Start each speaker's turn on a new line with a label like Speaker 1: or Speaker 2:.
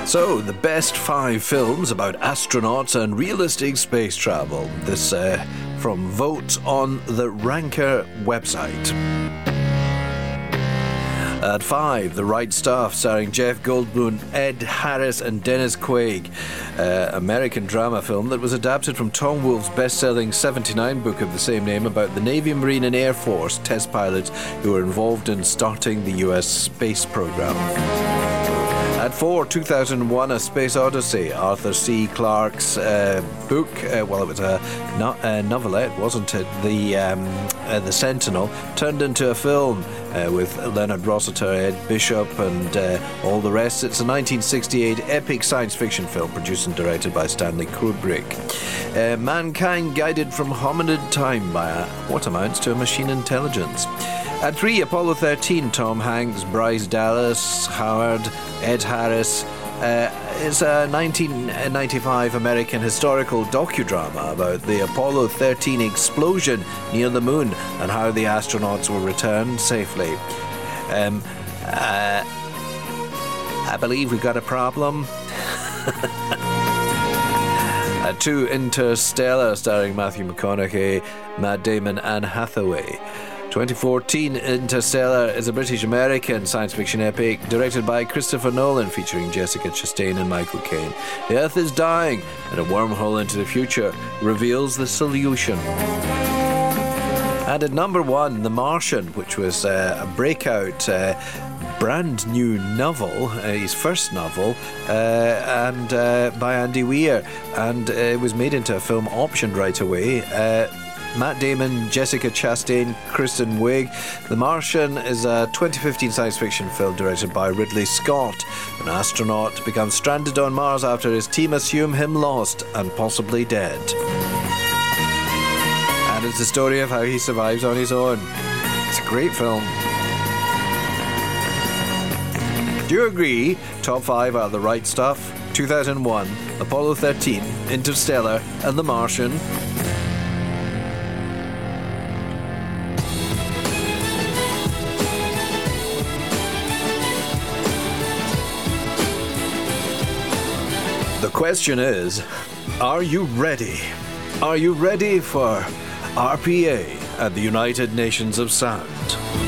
Speaker 1: So, the best 5 films about astronauts and realistic space travel. This from Vote on the Ranker website. At 5, The Right Stuff, starring Jeff Goldblum, Ed Harris and Dennis Quaid. American drama film that was adapted from Tom Wolfe's best-selling 79 book of the same name about the Navy, Marine and Air Force test pilots who were involved in starting the US space program. At 4, 2001, A Space Odyssey, Arthur C. Clarke's book. It was a novelette, wasn't it? The Sentinel, turned into a film with Leonard Rossiter, Ed Bishop, and all the rest. It's a 1968 epic science fiction film produced and directed by Stanley Kubrick. Mankind guided from hominid time by what amounts to a machine intelligence. At 3, Apollo 13, Tom Hanks, Bryce Dallas Howard, Ed Harris. It's a 1995 American historical docudrama about the Apollo 13 explosion near the moon and how the astronauts were returned safely. I believe we've got a problem. At 2, Interstellar, starring Matthew McConaughey, Matt Damon, Anne Hathaway. 2014, Interstellar is a British-American science fiction epic directed by Christopher Nolan, featuring Jessica Chastain and Michael Caine. The Earth is dying, and a wormhole into the future reveals the solution. And at number 1, The Martian, which was a breakout brand new novel, his first novel, and by Andy Weir, and it was made into a film, optioned right away. Matt Damon, Jessica Chastain, Kristen Wiig. The Martian is a 2015 science fiction film directed by Ridley Scott. An astronaut becomes stranded on Mars after his team assume him lost and possibly dead. And it's the story of how he survives on his own. It's a great film. Do you agree? Top 5 are The Right Stuff, 2001, Apollo 13, Interstellar, and The Martian. The question is, are you ready? Are you ready for RPA at the United Nations of Sound?